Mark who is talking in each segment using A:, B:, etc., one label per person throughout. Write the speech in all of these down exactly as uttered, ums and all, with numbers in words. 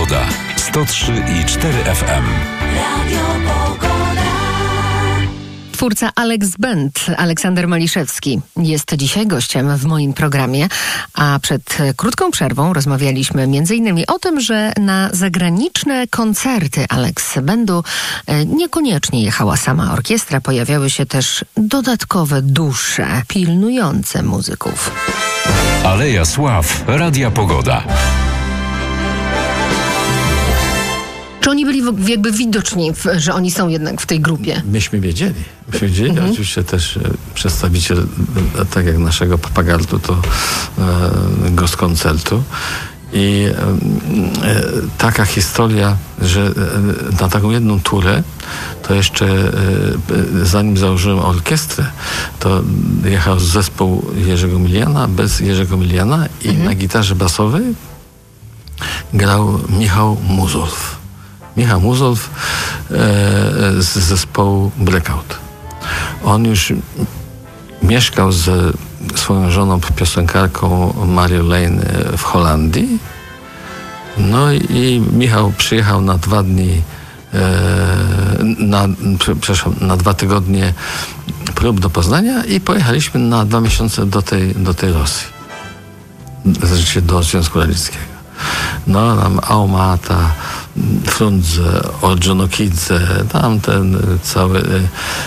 A: Pogoda. sto trzy i cztery F M. Radio Pogoda.
B: Twórca Alex Band, Aleksander Maliszewski, jest dzisiaj gościem w moim programie, a przed krótką przerwą rozmawialiśmy między innymi o tym, że na zagraniczne koncerty Alex Bandu niekoniecznie jechała sama orkiestra, pojawiały się też dodatkowe dusze pilnujące muzyków.
A: Aleja Sław, Radia Pogoda.
B: Czy oni byli jakby widoczni, że oni są jednak w tej grupie?
C: Myśmy wiedzieli. Myśmy wiedzieli. Mhm. Oczywiście też e, przedstawiciel, e, tak jak naszego Papagardu, to e, gość koncertu. I e, taka historia, że e, na taką jedną turę, to jeszcze e, zanim założyłem orkiestrę, to jechał zespół Jerzego Miliana, bez Jerzego Miliana i mhm. na gitarze basowej grał Michał Muzolf. Michał Muzolf e, z zespołu Blackout. On już mieszkał ze swoją żoną, piosenkarką Marią Lane w Holandii. No i Michał przyjechał na dwa dni, e, na, przepraszam, na dwa tygodnie prób do Poznania i pojechaliśmy na dwa miesiące do tej, do tej Rosji. Znaczy do Związku Radzieckiego. No, tam Aumata, Frundze, Ordzonokidze, tam ten cały, e,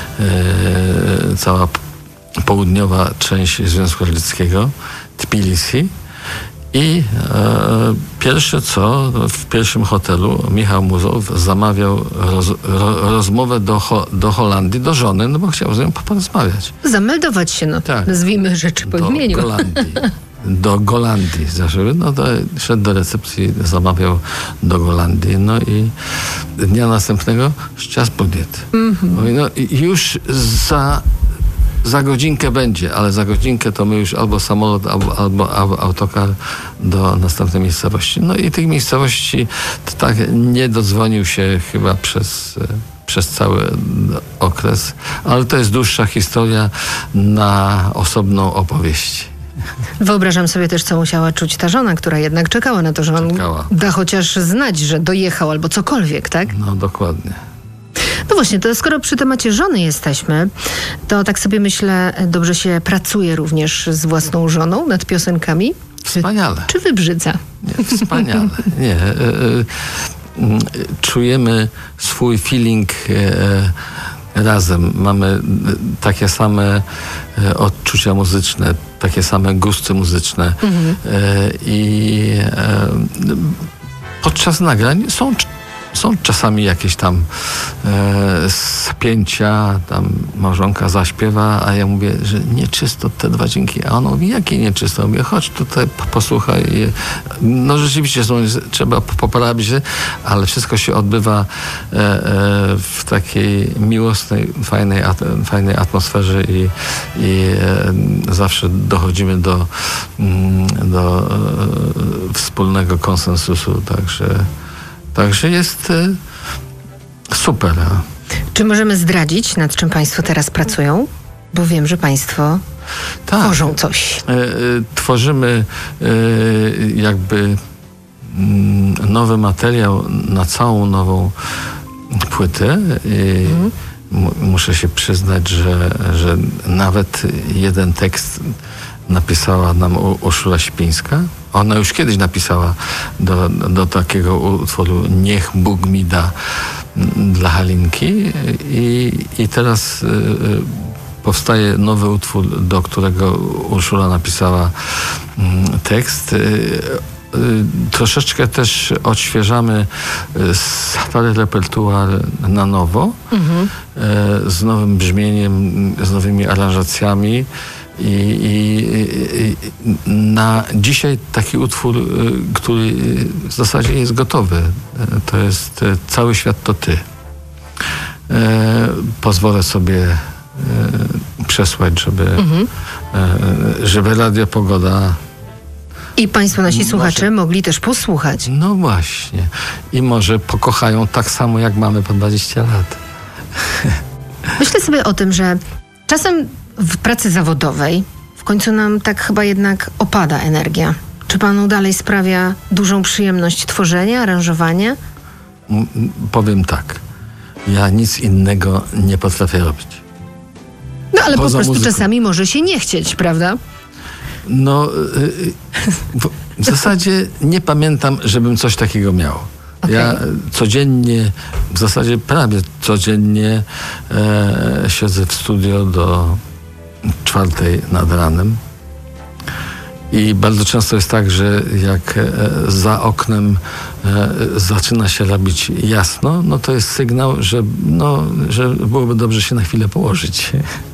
C: e, cała południowa część Związku Radzieckiego, Tbilisi. I e, pierwsze co, w pierwszym hotelu Michał Muzolf zamawiał roz, ro, rozmowę do, ho, do Holandii, do żony, no bo chciał z nią porozmawiać.
B: Zameldować się, no tak. Nazwijmy rzeczy po imieniu.
C: Do Holandii. Do Golandii zaczęły, no to szedł do recepcji, zamawiał do Golandii, no i dnia następnego czas podjęty. Mm-hmm. No i już za, za godzinkę będzie, ale za godzinkę to my już albo samolot, albo, albo, albo autokar do następnej miejscowości. No i tych miejscowości to tak nie dodzwonił się chyba przez... przez cały okres, ale to jest dłuższa historia na osobną opowieść.
B: Wyobrażam sobie też, co musiała czuć ta żona, która jednak czekała na to, że on czekała. Da chociaż znać, że dojechał albo cokolwiek, tak?
C: No, dokładnie.
B: No właśnie, to skoro przy temacie żony jesteśmy, to tak sobie myślę, dobrze się pracuje również z własną żoną nad piosenkami?
C: Wspaniale.
B: Czy, czy wybrzydza?
C: Nie, wspaniale. Nie. Y, y, y, czujemy swój feeling y, razem. Mamy takie same e, odczucia muzyczne, takie same gusty muzyczne. Mhm. E, I e, podczas nagrań są, są czasami jakieś tam e, spięcia, tam małżonka zaśpiewa, a ja mówię, że nieczysto te dwa dźwięki. A ona mówi, jakie nieczysto? Mówię, chodź tutaj, posłuchaj. No rzeczywiście są, trzeba poprawić, ale wszystko się odbywa e, e, w takiej miłosnej, fajnej, at, fajnej atmosferze i, i e, zawsze dochodzimy do, do e, wspólnego konsensusu. Także Także jest y, super.
B: Czy możemy zdradzić, nad czym Państwo teraz pracują? Bo wiem, że Państwo tak, tworzą coś.
C: Y, y, tworzymy y, jakby y, nowy materiał na całą nową płytę. I mhm. m- muszę się przyznać, że, że nawet jeden tekst napisała nam Urszula Sipińska. Ona już kiedyś napisała do, do takiego utworu Niech Bóg mi da dla Halinki i, i teraz y, powstaje nowy utwór, do którego Urszula napisała y, tekst. Y, y, troszeczkę też odświeżamy stary repertuar na nowo, mhm. y, z nowym brzmieniem, z nowymi aranżacjami. I, i, i na dzisiaj taki utwór, który w zasadzie jest gotowy, to jest Cały świat to ty. E, pozwolę sobie e, przesłać, żeby, mhm. e, żeby Radio Pogoda
B: i Państwo, nasi może, słuchacze, mogli też posłuchać.
C: No właśnie. I może pokochają tak samo, jak mamy po dwadzieścia lat.
B: Myślę sobie o tym, że czasem w pracy zawodowej w końcu nam tak chyba jednak opada energia. Czy panu dalej sprawia dużą przyjemność tworzenie, aranżowanie?
C: M- powiem tak. Ja nic innego nie potrafię robić.
B: No ale
C: Poza
B: po prostu
C: muzyką.
B: czasami może się nie chcieć, prawda?
C: No, y, w, w zasadzie nie pamiętam, żebym coś takiego miał.
B: Okay.
C: Ja codziennie, w zasadzie prawie codziennie e, siedzę w studio do czwartej nad ranem. I bardzo często jest tak, że jak e, za oknem e, zaczyna się robić jasno, no to jest sygnał, że, no, że byłoby dobrze się na chwilę położyć.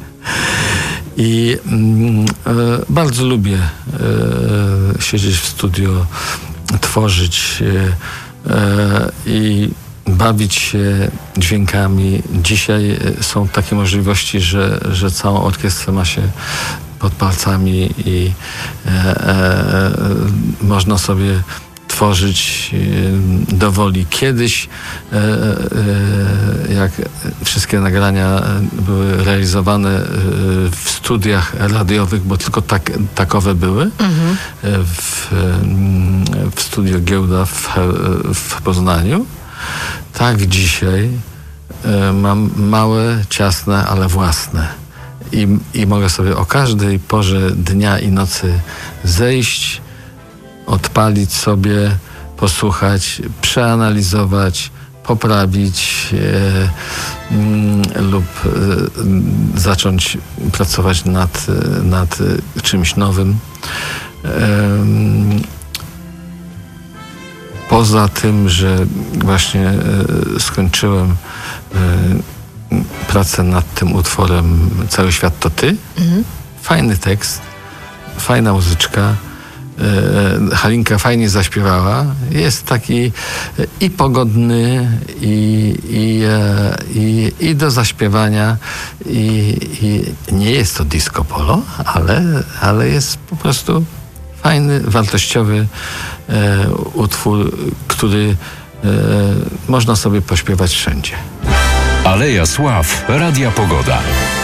C: I mm, e, bardzo lubię e, siedzieć w studio, tworzyć e, e, i bawić się dźwiękami. Dzisiaj są takie możliwości, że, że całą orkiestrę ma się pod palcami i e, e, można sobie tworzyć e, do woli. Kiedyś, e, e, jak wszystkie nagrania były realizowane e, w studiach radiowych, bo tylko tak, takowe były, mhm. e, w, e, w studio Giełda w, w Poznaniu, tak dzisiaj e, mam małe, ciasne, ale własne. I, I mogę sobie o każdej porze dnia i nocy zejść, odpalić sobie, posłuchać, przeanalizować, poprawić e, mm, lub e, zacząć pracować nad, nad czymś nowym. E, poza tym, że właśnie e, skończyłem e, pracę nad tym utworem Cały świat to ty. Mhm. Fajny tekst, fajna muzyczka. E, Halinka fajnie zaśpiewała. Jest taki i pogodny, i, i, e, i, i do zaśpiewania. I, i nie jest to disco polo, ale, ale jest po prostu fajny, wartościowy e, utwór, który e, można sobie pośpiewać wszędzie.
A: Aleja Sław, Radia Pogoda.